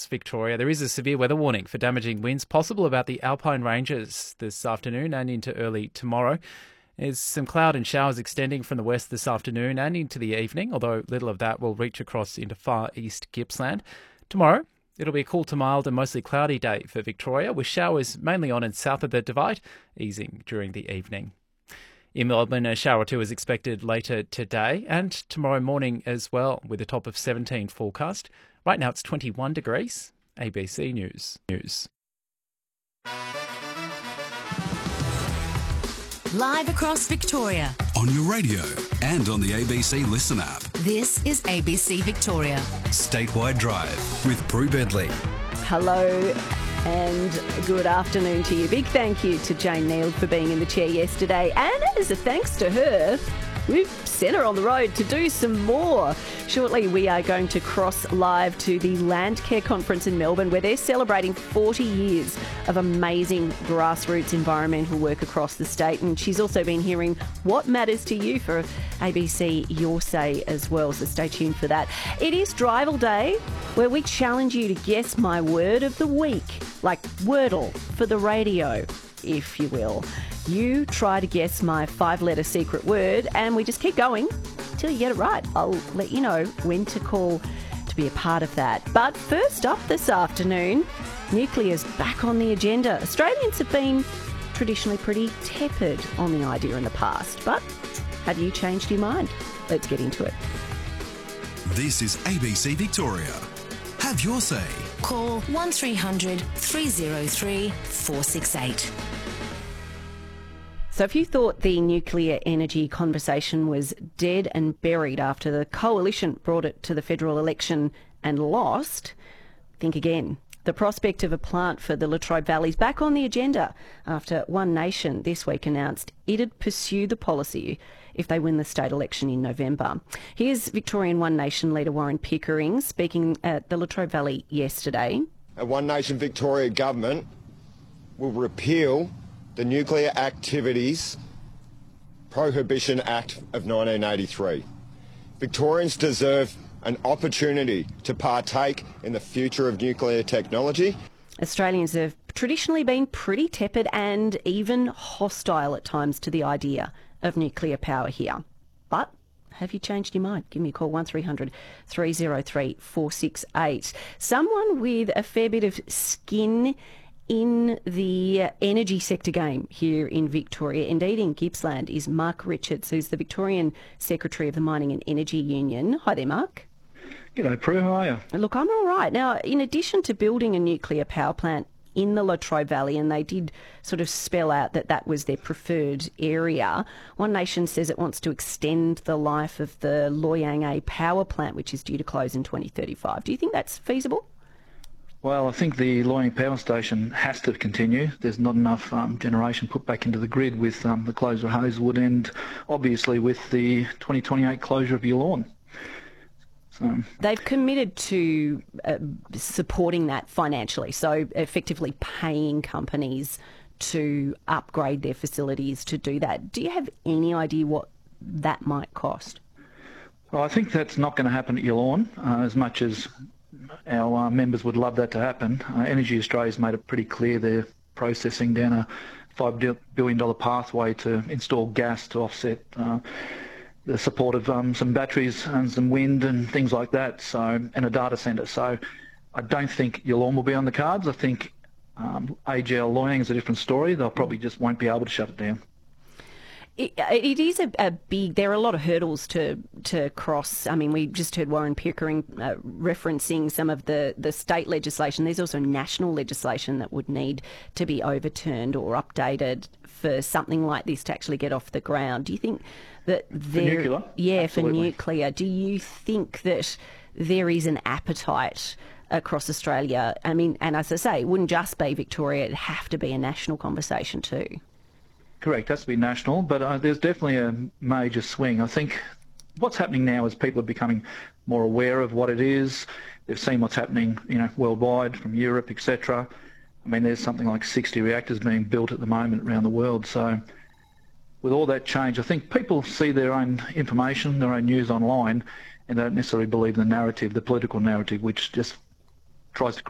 across Victoria. There is a severe weather warning for damaging winds possible about the Alpine Ranges this afternoon and into early tomorrow. There's some cloud and showers extending from the west this afternoon and into the evening, although little of that will reach across into far east Gippsland. Tomorrow, it'll be a cool to mild and mostly cloudy day for Victoria, with showers mainly on and south of the Divide, easing during the evening. In Melbourne, a shower or two is expected later today and tomorrow morning as well, with a top of 17 forecast. Right now it's 21 degrees. ABC News. Live across Victoria. On your radio and on the ABC Listen app. This is ABC Victoria. Statewide Drive with Prue Bedley. Hello and good afternoon to you. Big thank you to Jane Neal for being in the chair yesterday. And as a thanks to her, we've sent her on the road to do some more. Shortly, we are going to cross live to the Landcare Conference in Melbourne, where they're celebrating 40 years of amazing grassroots environmental work across the state. And she's also been hearing what matters to you for ABC Your Say as well, so stay tuned for that. It is Drival Day, where we challenge you to guess my word of the week, like Wordle for the radio, if you will. You try to guess my 5-letter secret word, and we just keep going until you get it right. I'll let you know when to call to be a part of that. But first up this afternoon, nuclear's back on the agenda. Australians have been traditionally pretty tepid on the idea in the past, but have you changed your mind? Let's get into it. This is ABC Victoria. Have your say. Call 1300 303 468. So if you thought the nuclear energy conversation was dead and buried after the coalition brought it to the federal election and lost, think again. The prospect of a plant for the Latrobe Valley is back on the agenda after One Nation this week announced it'd pursue the policy if they win the state election in November. Here's Victorian One Nation leader Warren Pickering speaking at the Latrobe Valley yesterday. A One Nation Victoria government will repeal the Nuclear Activities Prohibition Act of 1983. Victorians deserve an opportunity to partake in the future of nuclear technology. Australians have traditionally been pretty tepid and even hostile at times to the idea of nuclear power here. But have you changed your mind? Give me a call, 1300 303 468. Someone with a fair bit of skin in the energy sector game here in Victoria, indeed in Gippsland, is Mark Richards, who's the Victorian Secretary of the Mining and Energy Union. Hi there, Mark. G'day, Prue. How are you? Look, I'm all right. Now, in addition to building a nuclear power plant in the Latrobe Valley, and they did sort of spell out that that was their preferred area, One Nation says it wants to extend the life of the Loy Yang A power plant, which is due to close in 2035. Do you think that's feasible? Well, I think the Loy Yang power station has to continue. There's not enough generation put back into the grid with the closure of Hazelwood and obviously with the 2028 closure of Yallourn. So they've committed to supporting that financially, so effectively paying companies to upgrade their facilities to do that. Do you have any idea what that might cost? Well, I think that's not going to happen at Yallourn, as much as our members would love that to happen. Energy Australia's made it pretty clear they're processing down a $5 billion pathway to install gas to offset the support of some batteries and some wind and things like that, and a data centre. So I don't think Yallourn will be on the cards. I think AGL Loy Yang is a different story. They'll probably just won't be able to shut it down. It is a big, there are a lot of hurdles to cross. I mean, we just heard Warren Pickering referencing some of the state legislation. There's also national legislation that would need to be overturned or updated for something like this to actually get off the ground. Do you think that for nuclear? Yeah, absolutely. For nuclear. Do you think that there is an appetite across Australia? I mean, and as I say, it wouldn't just be Victoria, it'd have to be a national conversation too. Correct, has to be national, but there's definitely a major swing. I think what's happening now is people are becoming more aware of what it is. They've seen what's happening, worldwide, from Europe, etc. I mean, there's something like 60 reactors being built at the moment around the world. So with all that change, I think people see their own information, their own news online, and they don't necessarily believe the narrative, the political narrative, which just tries to